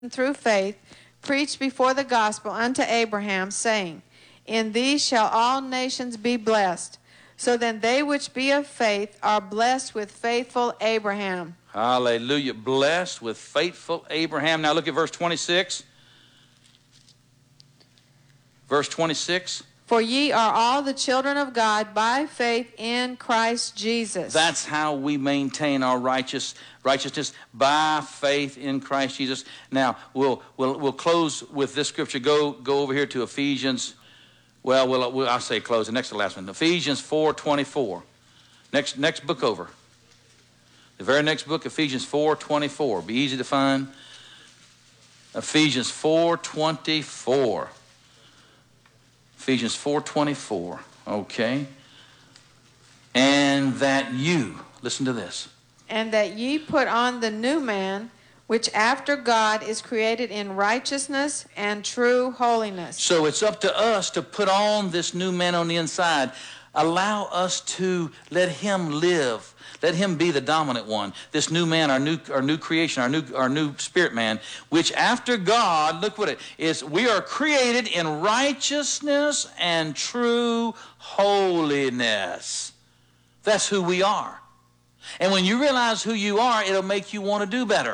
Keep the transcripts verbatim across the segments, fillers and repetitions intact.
through faith, preached before the gospel unto Abraham, saying, In thee shall all nations be blessed. So then they which be of faith are blessed with faithful Abraham. Hallelujah. Blessed with faithful Abraham. Now look at verse twenty-six. Verse twenty-six. For ye are all the children of God by faith in Christ Jesus. That's how we maintain our righteous righteousness, by faith in Christ Jesus. Now we'll we'll we'll close with this scripture. Go go over here to Ephesians. Well, we'll, we'll I'll say close. The next to the last one. Ephesians four twenty-four. Next next book over. The very next book, Ephesians four twenty-four. Be easy to find. Ephesians four twenty-four. Ephesians four twenty-four. Okay. And that you, listen to this. And that ye put on the new man, which after God is created in righteousness and true holiness. So it's up to us to put on this new man on the inside. Allow us to let him live. Let him be the dominant one. This new man, our new, our new creation, our new, our new spirit man, which after God, look what it is, we are created in righteousness and true holiness. That's who we are. And when you realize who you are, it'll make you want to do better.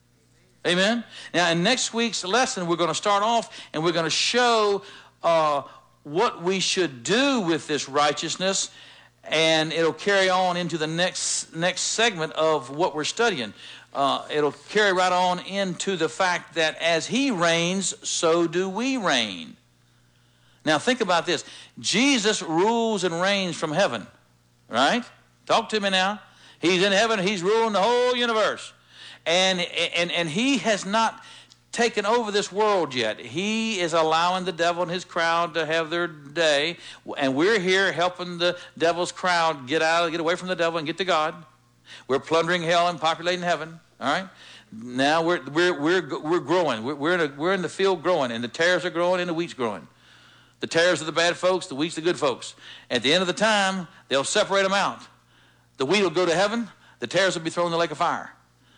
Amen? Now, in next week's lesson, we're going to start off and we're going to show uh, what we should do with this righteousness. And it'll carry on into the next next segment of what we're studying. Uh, it'll carry right on into the fact that as he reigns, so do we reign. Now think about this. Jesus rules and reigns from heaven, right? Talk to me now. He's in heaven. He's ruling the whole universe. And, and, and he has not taken over this world yet. He is allowing the devil and his crowd to have their day, and we're here helping the devil's crowd get out, get away from the devil and get to God. We're plundering hell and populating heaven. All right. Now we're we're we're we're growing. We're we're in, a, we're in the field growing, and the tares are growing and the wheat's growing. The tares are the bad folks, the wheat's the good folks. At the end of the time, they'll separate them out. The wheat will go to heaven. The tares will be thrown in the lake of fire.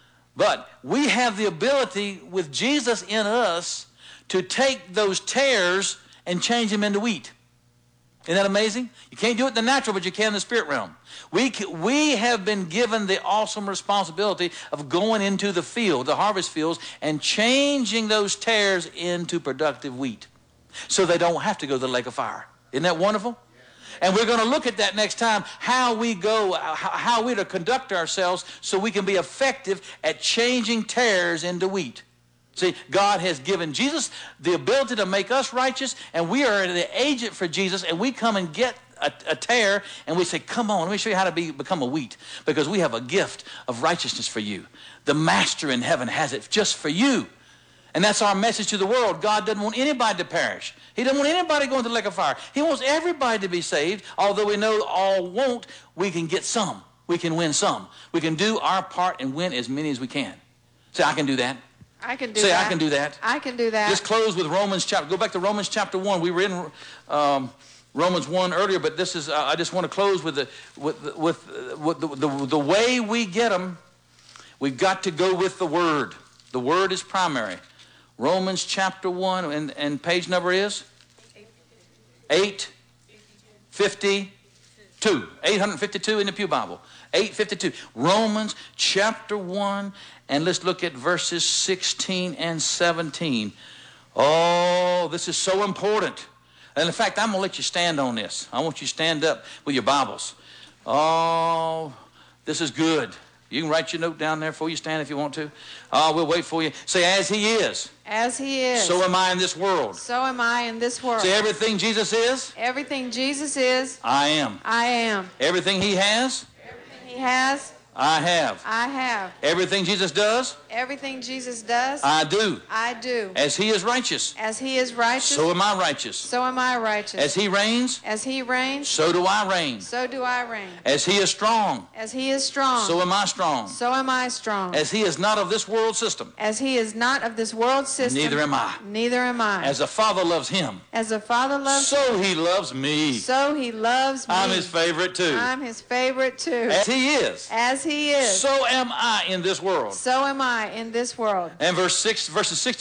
But we have the ability with Jesus in us to take those tares and change them into wheat. Isn't that amazing? You can't do it in the natural, but you can in the spirit realm. We, can, we have been given the awesome responsibility of going into the field, the harvest fields, and changing those tares into productive wheat so they don't have to go to the lake of fire. Isn't that wonderful? And we're going to look at that next time, how we go, how we're to conduct ourselves so we can be effective at changing tares into wheat. See, God has given Jesus the ability to make us righteous, and we are the agent for Jesus, and we come and get a, a tare, and we say, come on, let me show you how to be, become a wheat, because we have a gift of righteousness for you. The Master in heaven has it just for you. And that's our message to the world. God doesn't want anybody to perish. He doesn't want anybody going to the lake of fire. He wants everybody to be saved. Although we know all won't, we can get some. We can win some. We can do our part and win as many as we can. Say, I can do that. I can do Say, that. Say, I can do that. I can do that. Just close with Romans chapter. Go back to Romans chapter one. We were in um, Romans one earlier, but this is. Uh, I just want to close with the with with, uh, with the, the the way we get them. We've got to go with the Word. The Word is primary. Romans chapter one, and, and page number is? eight fifty-two. eight fifty-two in the Pew Bible. eight fifty-two. Romans chapter one, and let's look at verses sixteen and seventeen. Oh, this is so important. And in fact, I'm going to let you stand on this. I want you to stand up with your Bibles. Oh, this is good. You can write your note down there before you stand if you want to. Oh, we'll wait for you. Say, as he is. As he is. So am I in this world. So am I in this world. Say, everything Jesus is. Everything Jesus is. I am. I am. Everything he has. Everything he has. I have. I have. Everything Jesus does. Everything Jesus does. I do. I do. As he is righteous. As he is righteous. So am I righteous. So am I righteous. As he reigns. As he reigns. So do I reign. So do I reign. As he is strong. As he is strong. So am I strong. So am I strong. As he is not of this world system. As he is not of this world system. Neither am I. Neither am I. As a father loves him. As a father loves So he loves me. So he loves me. I'm his favorite too. I'm his favorite too. As he is. As as he is, so am I in this world. so am I in this world. And verse six, verses six